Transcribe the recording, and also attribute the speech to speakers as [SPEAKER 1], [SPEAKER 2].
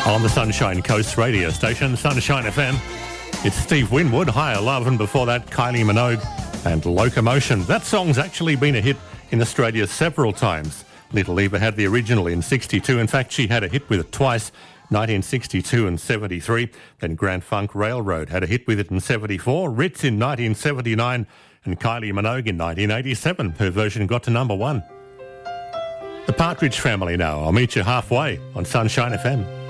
[SPEAKER 1] On the Sunshine Coast radio station, Sunshine FM, it's Steve Winwood, Higher Love, and before that, Kylie Minogue and Locomotion. That song's actually been a hit in Australia several times. Little Eva had the original in 62. In fact, she had a hit with it twice, 1962 and 73. Then Grand Funk Railroad had a hit with it in 74, Ritz in 1979, and Kylie Minogue in 1987. Her version got to number 1. The Partridge Family now. I'll meet you halfway on Sunshine FM.